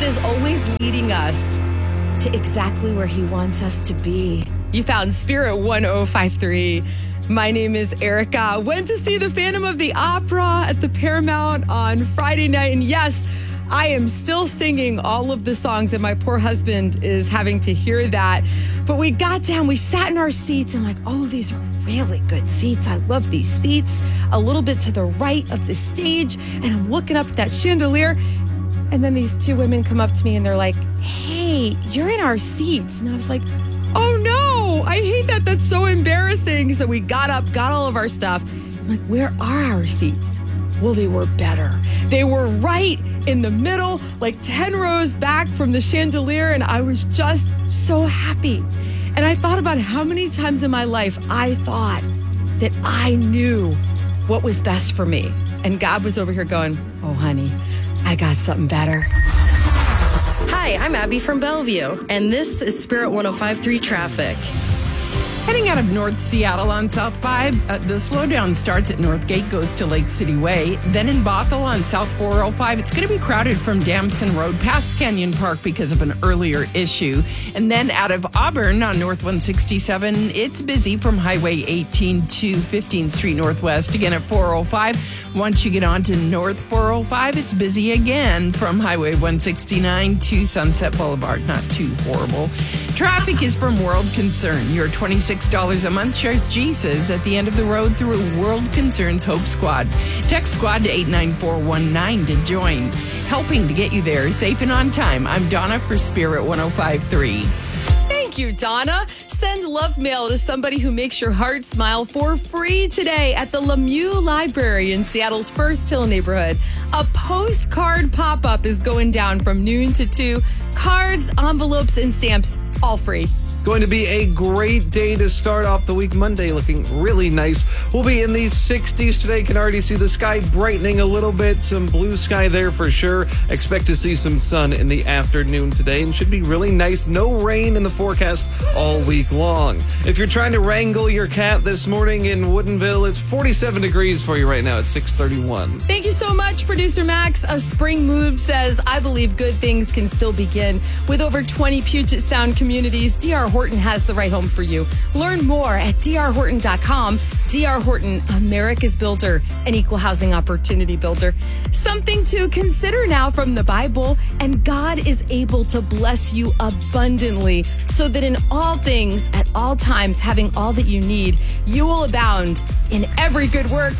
God is always leading us to exactly where he wants us to be. You found Spirit 1053. My name is Erica. Went to see the Phantom of the Opera at the Paramount on Friday night. And yes, I am still singing all of the songs, and my poor husband is having to hear that. But we got down, we sat in our seats. I'm like, oh, these are really good seats. I love these seats. A little bit to the right of the stage, and I'm looking up at that chandelier. And then these two women come up to me and they're like, hey, you're in our seats. And I was like, oh no, I hate that. That's so embarrassing. So we got up, got all of our stuff. I'm like, where are our seats? Well, they were better. They were right in the middle, like 10 rows back from the chandelier. And I was just so happy. And I thought about how many times in my life I thought that I knew what was best for me. And God was over here going, oh, honey, I got something better. Hi, I'm Abby from Bellevue, and this is Spirit 1053 traffic. Heading out of North Seattle on South 5, the slowdown starts at Northgate, goes to Lake City Way. Then in Bothell on South 405, it's going to be crowded from Damson Road past Canyon Park because of an earlier issue. And then out of Auburn on North 167, it's busy from Highway 18 to 15th Street Northwest. Again at 405. Once you get onto North 405, it's busy again from Highway 169 to Sunset Boulevard. Not too horrible. Traffic is from World Concern. Your $26 a month shares Jesus at the end of the road through World Concern's Hope Squad. Text Squad to 89419 to join. Helping to get you there safe and on time. I'm Donna for Spirit 1053. Thank you, Donna. Send love mail to somebody who makes your heart smile for free today at the Lemieux Library in Seattle's First Hill neighborhood. A postcard pop-up is going down from noon to 2. Cards, envelopes, and stamps, all free. Going to be a great day to start off the week. Monday looking really nice. We'll be in these 60s today. Can already see the sky brightening a little bit. Some blue sky there for sure. Expect to see some sun in the afternoon today and should be really nice. No rain in the forecast all week long. If you're trying to wrangle your cat this morning in Woodinville, it's 47 degrees for you right now at 6:31. Thank you so much, Producer Max. A Spring Move says, I believe good things can still begin. With over 20 Puget Sound communities, D.R. Horton has the right home for you. Learn more at drhorton.com. D.R. Horton, America's builder, an equal housing opportunity builder. Something to consider now from the Bible, and God is able to bless you abundantly so that in all things, at all times, having all that you need, you will abound in every good work.